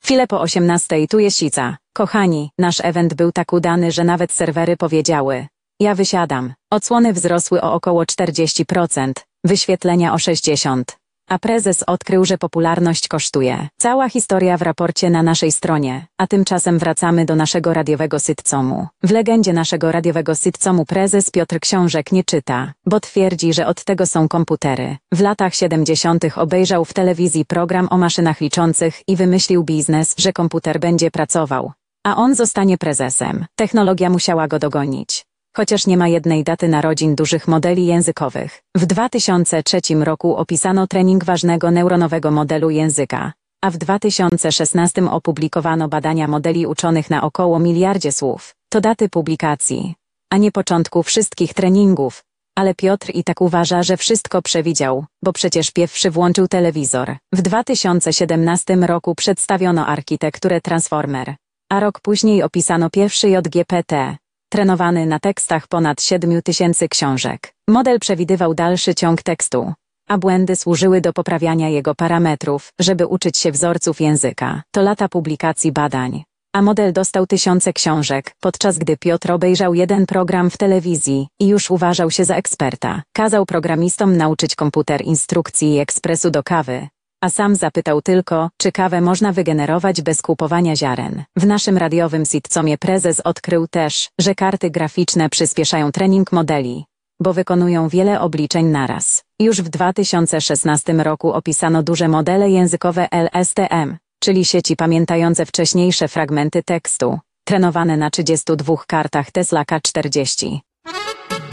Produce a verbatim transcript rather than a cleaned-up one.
Chwilę po osiemnastej, tu jest Sica. Kochani, nasz event był tak udany, że nawet serwery powiedziały: ja wysiadam. Odsłony wzrosły o około czterdzieści procent, wyświetlenia o sześćdziesiąt procent. A prezes odkrył, że popularność kosztuje. Cała historia w raporcie na naszej stronie, a tymczasem wracamy do naszego radiowego sitcomu. W legendzie naszego radiowego sitcomu prezes Piotr książek nie czyta, bo twierdzi, że od tego są komputery. W latach siedemdziesiątych obejrzał w telewizji program o maszynach liczących i wymyślił biznes, że komputer będzie pracował, a on zostanie prezesem. Technologia musiała go dogonić. Chociaż nie ma jednej daty narodzin dużych modeli językowych. W dwa tysiące trzecim roku opisano trening ważnego neuronowego modelu języka, a w dwa tysiące szesnastym opublikowano badania modeli uczonych na około miliardzie słów. To daty publikacji, a nie początku wszystkich treningów. Ale Piotr i tak uważa, że wszystko przewidział, bo przecież pierwszy włączył telewizor. W dwa tysiące siedemnastym roku przedstawiono architekturę Transformer, a rok później opisano pierwszy J G P T. Trenowany na tekstach ponad siedmiu tysięcy książek. Model przewidywał dalszy ciąg tekstu, a błędy służyły do poprawiania jego parametrów, żeby uczyć się wzorców języka. To lata publikacji badań, a model dostał tysiące książek, podczas gdy Piotr obejrzał jeden program w telewizji i już uważał się za eksperta. Kazał programistom nauczyć komputer instrukcji i ekspresu do kawy, a sam zapytał tylko, czy kawę można wygenerować bez kupowania ziaren. W naszym radiowym sitcomie prezes odkrył też, że karty graficzne przyspieszają trening modeli, bo wykonują wiele obliczeń naraz. Już w dwa tysiące szesnastym roku opisano duże modele językowe L S T M, czyli sieci pamiętające wcześniejsze fragmenty tekstu, trenowane na trzydziestu dwóch kartach Tesla K czterdzieści.